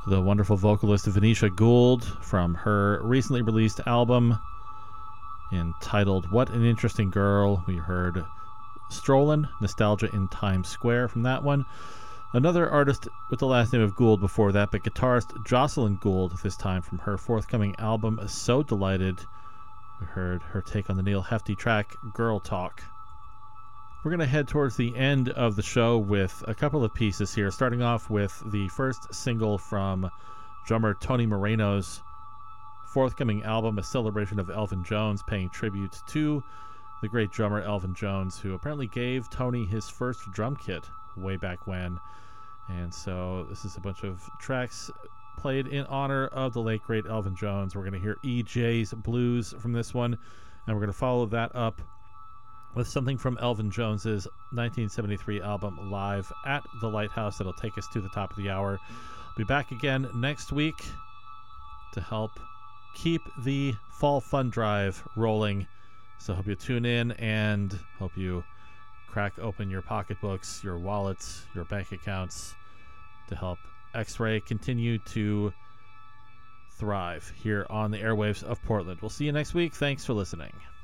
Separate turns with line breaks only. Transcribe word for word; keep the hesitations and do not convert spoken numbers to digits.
the wonderful vocalist Venetia Gould from her recently released album entitled What an Interesting Girl. We heard Strolling, Nostalgia in Times Square from that one. Another artist with the last name of Gould before that, but guitarist Jocelyn Gould, this time from her forthcoming album So Delighted. We heard her take on the Neil Hefti track Girl Talk. We're going to head towards the end of the show with a couple of pieces here, starting off with the first single from drummer Tony Moreno's forthcoming album, a celebration of Elvin Jones, paying tribute to the great drummer Elvin Jones, who apparently gave Tony his first drum kit way back when. And so this is a bunch of tracks played in honor of the late great Elvin Jones. We're going to hear E J's Blues from this one, and we're going to follow that up with something from Elvin Jones's nineteen seventy-three album Live at the Lighthouse that'll take us to the top of the hour. Be back again next week to help keep the Fall Fun Drive rolling. So hope you tune in and hope you crack open your pocketbooks, your wallets, your bank accounts to help X-Ray continue to thrive here on the airwaves of Portland. We'll see you next week. Thanks for listening.